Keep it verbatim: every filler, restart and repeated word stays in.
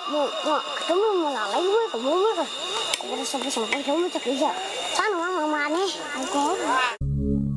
Mau, mau ketemu mau lalai gue ke bumi kan. Udah sampai sampai kamu cek aja. Sana mama mana? Aku.